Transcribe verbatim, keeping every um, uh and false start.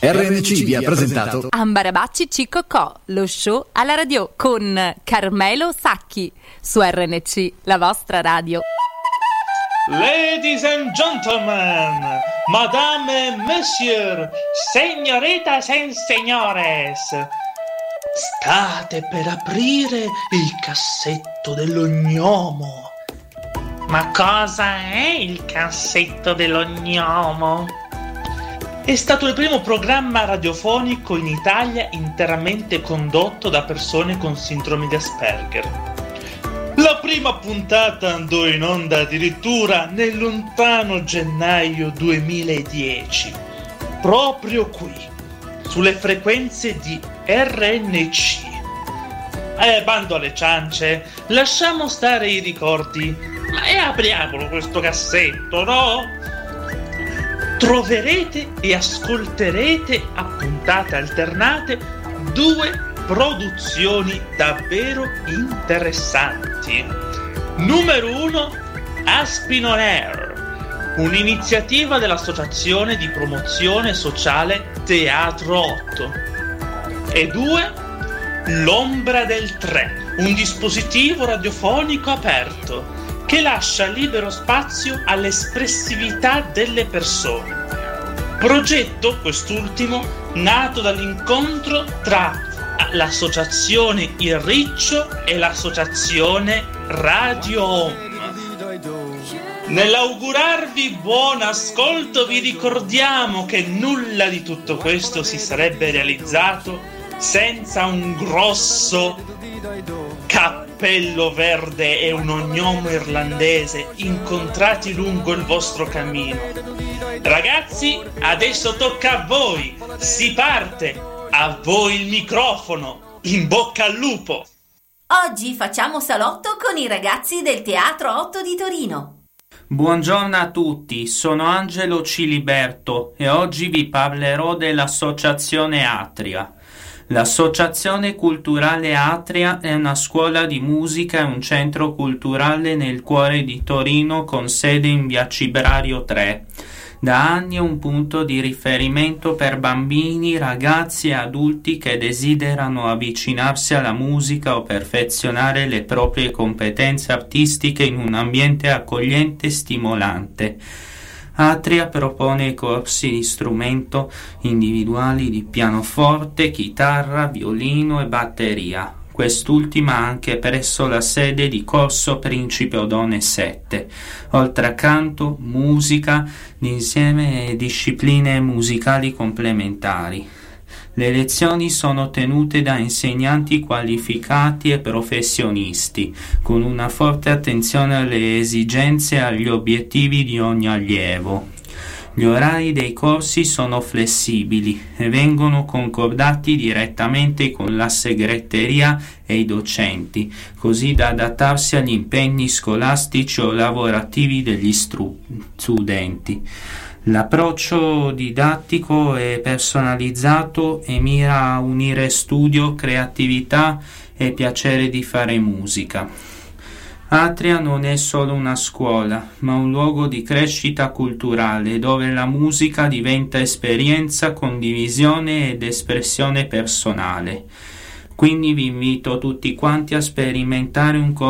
R N C vi ha presentato Ambarabacci Cicocò, lo show alla radio con Carmelo Sacchi su R N C, la vostra radio. Ladies and gentlemen, madame et monsieur, señoritas and señores, state per aprire il cassetto dell'ognomo. Ma cosa è il cassetto dell'ognomo? È stato il primo programma radiofonico in Italia interamente condotto da persone con sindrome di Asperger. La prima puntata andò in onda addirittura nel lontano gennaio duemiladieci, proprio qui, sulle frequenze di R N C. Eh, bando alle ciance, lasciamo stare i ricordi, ma e apriamolo questo cassetto, no? Troverete e ascolterete a puntate alternate due produzioni davvero interessanti. Numero uno, Aspin on Air, un'iniziativa dell'Associazione di Promozione Sociale Teatro otto. E due, L'Ombra del Tre, un dispositivo radiofonico aperto che lascia libero spazio all'espressività delle persone. Progetto, quest'ultimo, nato dall'incontro tra l'associazione Il Riccio e l'associazione Radio Home. Nell'augurarvi buon ascolto vi ricordiamo che nulla di tutto questo si sarebbe realizzato senza un grosso cappello verde e un ognomo irlandese incontrati lungo il vostro cammino. Ragazzi, adesso tocca a voi, si parte, a voi il microfono, in bocca al lupo. Oggi facciamo salotto con i ragazzi del Teatro otto di Torino. Buongiorno a tutti, sono Angelo Ciliberto e oggi vi parlerò dell'Associazione Atria. L'Associazione Culturale Atria è una scuola di musica e un centro culturale nel cuore di Torino con sede in via Cibrario tre. Da anni è un punto di riferimento per bambini, ragazzi e adulti che desiderano avvicinarsi alla musica o perfezionare le proprie competenze artistiche in un ambiente accogliente e stimolante. Atria propone corsi di strumento individuali di pianoforte, chitarra, violino e batteria. Quest'ultima anche presso la sede di Corso Principe Odone sette. Oltre a canto, musica, d'insieme e discipline musicali complementari. Le lezioni sono tenute da insegnanti qualificati e professionisti, con una forte attenzione alle esigenze e agli obiettivi di ogni allievo. Gli orari dei corsi sono flessibili e vengono concordati direttamente con la segreteria e i docenti, così da adattarsi agli impegni scolastici o lavorativi degli stru- studenti. L'approccio didattico è personalizzato e mira a unire studio, creatività e piacere di fare musica. Atria non è solo una scuola, ma un luogo di crescita culturale dove la musica diventa esperienza, condivisione ed espressione personale. Quindi vi invito tutti quanti a sperimentare un corso